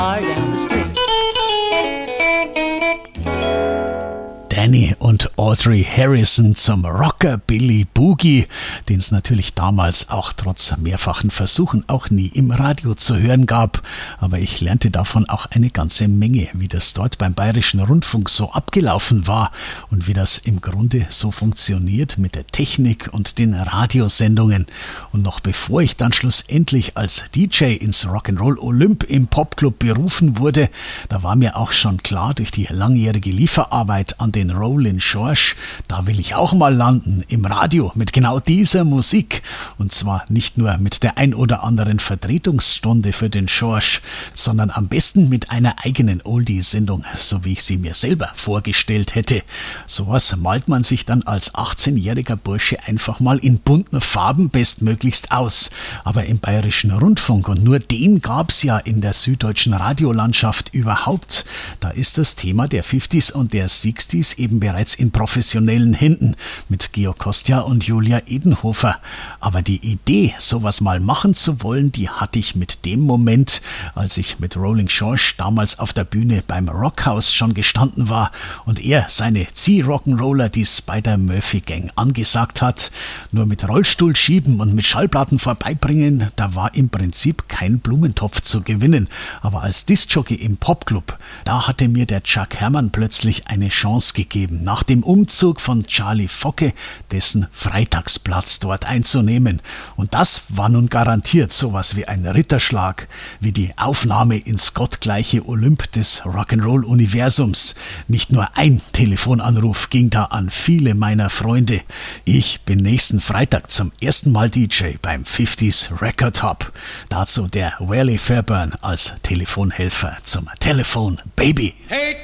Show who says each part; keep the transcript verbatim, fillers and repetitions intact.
Speaker 1: down the street.
Speaker 2: Danny und Audrey Harrison zum Rockabilly Boogie, den es natürlich damals auch trotz mehrfachen Versuchen auch nie im Radio zu hören gab. Aber ich lernte davon auch eine ganze Menge, wie das dort beim Bayerischen Rundfunk so abgelaufen war und wie das im Grunde so funktioniert mit der Technik und den Radiosendungen. Und noch bevor ich dann schlussendlich als D J ins Rock'n'Roll Olymp im Popclub berufen wurde, da war mir auch schon klar durch die langjährige Lieferarbeit an den Rollin' George, da will ich auch mal landen, im Radio mit genau dieser Musik. Und zwar nicht nur mit der ein oder anderen Vertretungsstunde für den George, sondern am besten mit einer eigenen Oldie-Sendung, so wie ich sie mir selber vorgestellt hätte. Sowas malt man sich dann als achtzehnjähriger Bursche einfach mal in bunten Farben bestmöglichst aus. Aber im Bayerischen Rundfunk, und nur den gab's ja in der süddeutschen Radiolandschaft überhaupt, da ist das Thema der fünfziger und der sechziger eben bereits in professionellen Händen mit Georg Kostja und Julia Edenhofer. Aber die Idee, sowas mal machen zu wollen, die hatte ich mit dem Moment, als ich mit Rollin' George damals auf der Bühne beim Rockhaus schon gestanden war und er seine Zieh-Rock'n'Roller, die Spider-Murphy-Gang, angesagt hat. Nur mit Rollstuhl schieben und mit Schallplatten vorbeibringen, da war im Prinzip kein Blumentopf zu gewinnen. Aber als Diskjockey im Popclub, da hatte mir der Chuck Herrmann plötzlich eine Chance gegeben, nach dem Umzug von Charlie Focke dessen Freitagsplatz dort einzunehmen. Und das war nun garantiert sowas wie ein Ritterschlag, wie die Aufnahme ins gottgleiche Olymp des Rock'n'Roll-Universums. Nicht nur ein Telefonanruf ging da an viele meiner Freunde. Ich bin nächsten Freitag zum ersten Mal D J beim fünfziger Record Hop. Dazu der Wally Fairburn als Telefonhelfer zum Telefon Baby.
Speaker 3: Hey!